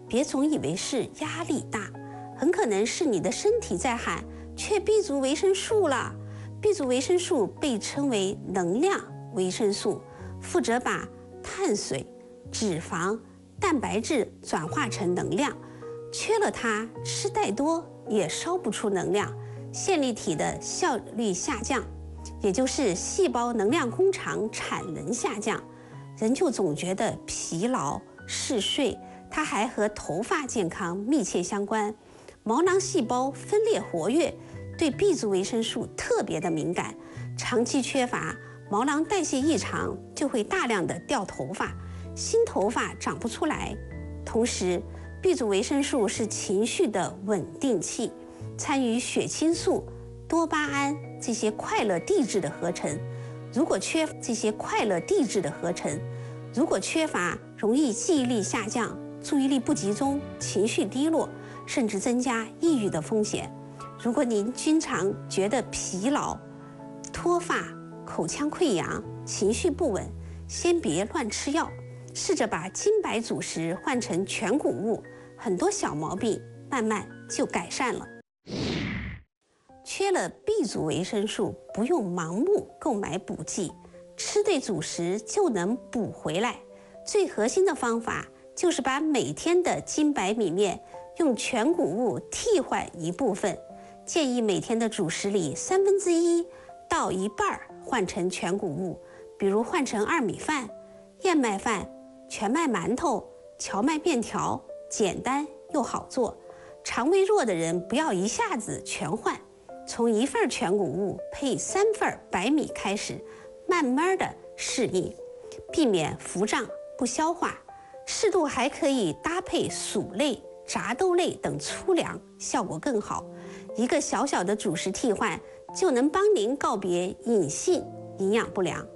别总以为是压力大，很可能是你的身体在喊缺 B 族维生素了。B 族维生素被称为能量维生素，负责把碳水、脂肪、蛋白质转化成能量。缺了它，吃再多也烧不出能量，线粒体的效率下降，也就是细胞能量工厂产能下降，人就总觉得疲劳、嗜睡。它还和头发健康密切相关。毛囊细胞分裂活跃，对 B 族维生素特别的敏感，长期缺乏，毛囊代谢异常，就会大量的掉头发，新头发长不出来。同时，B 族维生素是情绪的稳定器，参与血清素、多巴胺这些快乐递质的合成。如果缺乏，容易记忆力下降、注意力不集中、情绪低落，甚至增加抑郁的风险。如果您经常觉得疲劳、脱发、口腔溃疡、情绪不稳，先别乱吃药，试着把精白主食换成全谷物，很多小毛病慢慢就改善了。缺了 B 族维生素，不用盲目购买补剂，吃对主食就能补回来。最核心的方法就是把每天的精白米面用全谷物替换一部分，建议每天的主食里1/3到一半换成全谷物，比如换成2米饭、燕麦饭、全麦馒头、荞麦面条，简单又好做。肠胃弱的人不要一下子全换，从1份全谷物配3份白米开始，慢慢的适应，避免腹胀不消化。适度还可以搭配薯类、炸豆类等粗粮，效果更好。一个小小的主食替换，就能帮您告别隐性营养不良。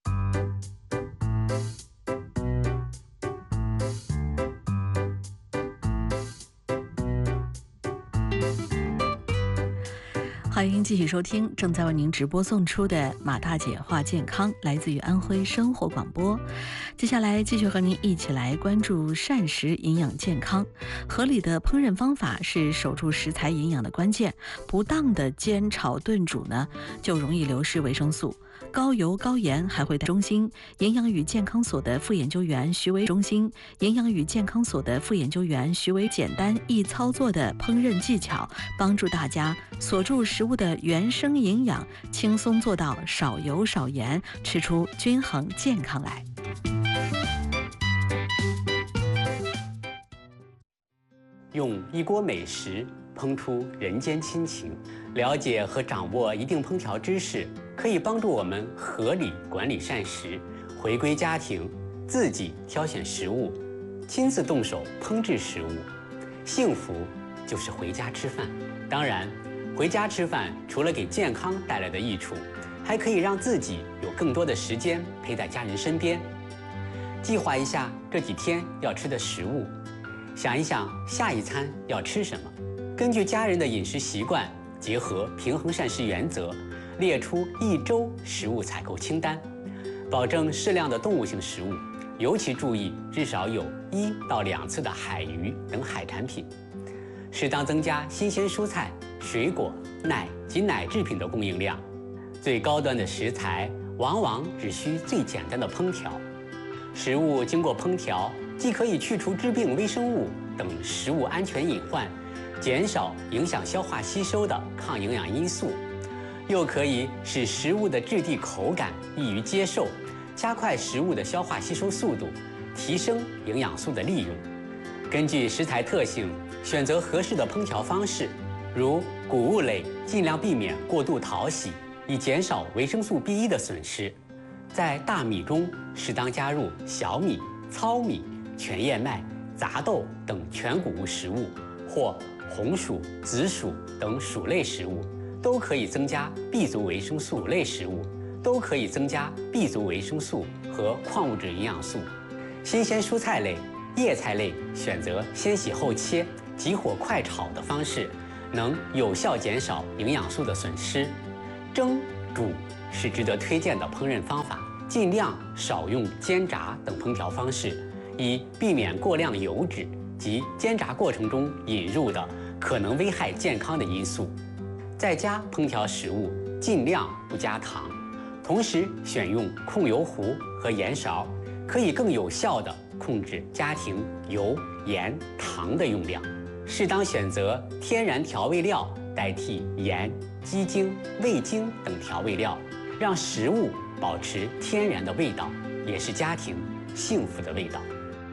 欢迎继续收听正在为您直播送出的马大姐话健康，来自于安徽生活广播。接下来继续和您一起来关注膳食营养健康。合理的烹饪方法是守住食材营养的关键，不当的煎炒炖煮呢，就容易流失维生素。高油高盐还会中心营养与健康所的副研究员徐维简单易操作的烹饪技巧，帮助大家锁住食物的原生营养，轻松做到少油少盐，吃出均衡健康来。 用一锅美食烹出人间亲情，了解和掌握一定烹调知识，可以帮助我们合理管理膳食，回归家庭，自己挑选食物，亲自动手烹制食物。幸福就是回家吃饭。当然，回家吃饭除了给健康带来的益处，还可以让自己有更多的时间陪在家人身边。计划一下这几天要吃的食物，想一想下一餐要吃什么，根据家人的饮食习惯，结合平衡膳食原则，列出1周食物采购清单，保证适量的动物性食物，尤其注意至少有1到2次的海鱼等海产品，适当增加新鲜蔬菜、水果、奶及奶制品的供应量。最高端的食材往往只需最简单的烹调。食物经过烹调，既可以去除致病微生物等食物安全隐患，减少影响消化吸收的抗营养因素，又可以使食物的质地口感易于接受，加快食物的消化吸收速度，提升营养素的利用。根据食材特性，选择合适的烹调方式，如谷物类尽量避免过度淘洗，以减少维生素 B1 的损失。在大米中适当加入小米、糙米、全燕麦、杂豆等全谷物食物，或红薯、紫薯等薯类食物，都可以增加 B 族维生素类食物，都可以增加 B 族维生素和矿物质营养素。新鲜蔬菜类、叶菜类选择先洗后切、急火快炒的方式，能有效减少营养素的损失。蒸、煮是值得推荐的烹饪方法，尽量少用煎炸等烹调方式，以避免过量油脂， 及煎炸过程中引入的可能危害健康的因素。在家烹调食物尽量不加糖，同时选用控油壶和盐勺，可以更有效地控制家庭油、盐、糖的用量。适当选择天然调味料代替盐、鸡精、味精等调味料，让食物保持天然的味道，也是家庭幸福的味道。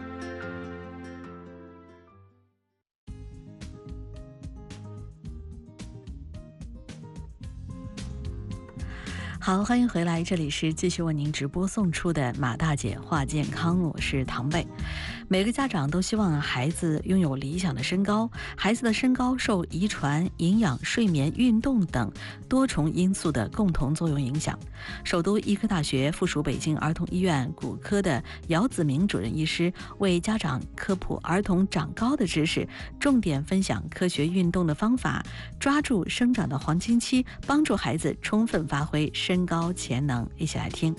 好，欢迎回来，这里是继续为您直播送出的马大姐话健康，我是唐贝。每个家长都希望孩子拥有理想的身高，孩子的身高受遗传、营养、睡眠、运动等多重因素的共同作用影响。首都医科大学附属北京儿童医院骨科的姚子明主任医师为家长科普儿童长高的知识，重点分享科学运动的方法，抓住生长的黄金期，帮助孩子充分发挥身高潜能。一起来听。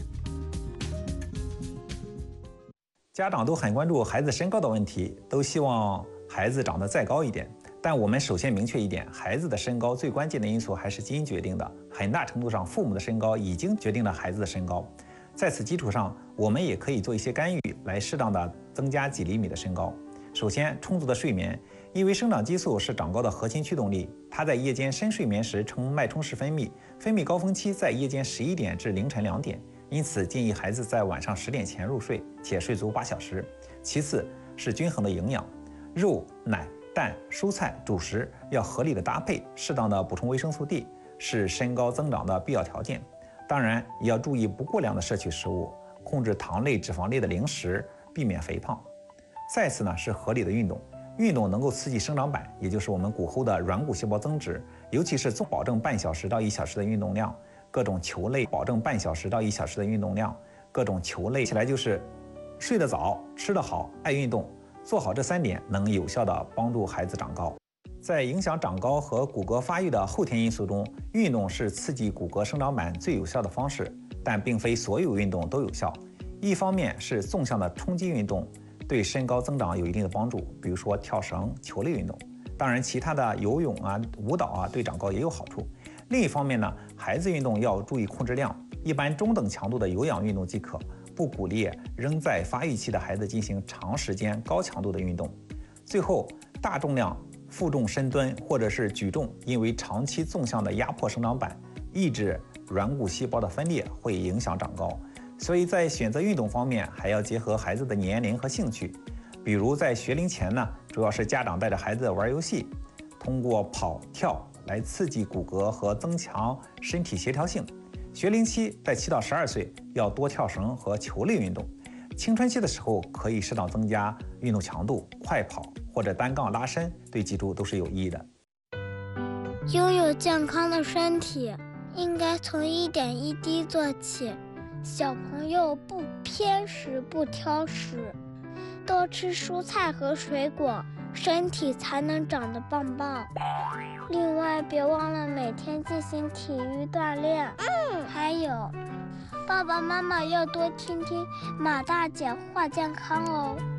家长都很关注孩子身高的问题，都希望孩子长得再高一点。但我们首先明确一点，孩子的身高最关键的因素还是基因决定的，很大程度上父母的身高已经决定了孩子的身高。在此基础上，我们也可以做一些干预，来适当的增加几厘米的身高。首先，充足的睡眠，因为生长激素是长高的核心驱动力，它在夜间深睡眠时呈脉冲式分泌，分泌高峰期在夜间11点至凌晨2点。因此，建议孩子在晚上10点前入睡，且睡足8小时。其次是均衡的营养，肉、奶、蛋、蔬菜、主食要合理的搭配，适当的补充维生素 D， 是身高增长的必要条件。当然，也要注意不过量的摄取食物，控制糖类、脂肪类的零食，避免肥胖。再次呢是合理的运动，运动能够刺激生长板，也就是我们骨后的软骨细胞增殖，尤其是保证半小时到1小时的运动量。各种球类保证半小时到1小时的运动量，各种球类起来就是睡得早、吃得好、爱运动，做好这3点能有效地帮助孩子长高。在影响长高和骨骼发育的后天因素中，运动是刺激骨骼生长板最有效的方式，但并非所有运动都有效。一方面是纵向的冲击运动对身高增长有一定的帮助，比如说跳绳、球类运动。当然，其他的游泳啊、舞蹈啊对长高也有好处。另一方面呢，孩子运动要注意控制量，一般中等强度的有氧运动即可，不鼓励仍在发育期的孩子进行长时间高强度的运动。最后，大重量负重深蹲或者是举重，因为长期纵向的压迫生长板，抑制软骨细胞的分裂，会影响长高。所以在选择运动方面，还要结合孩子的年龄和兴趣。比如在学龄前呢，主要是家长带着孩子玩游戏，通过跑、跳来刺激骨骼和增强身体协调性。学龄期在7到12岁要多跳绳和球类运动。青春期的时候可以适当增加运动强度，快跑或者单杠拉伸对脊柱都是有益的。 拥有健康的身体应该从一点一滴做起。小朋友不偏食不挑食，多吃蔬菜和水果，身体才能长得棒棒。另外，别忘了每天进行体育锻炼。还有，爸爸妈妈要多听听马大姐话健康哦。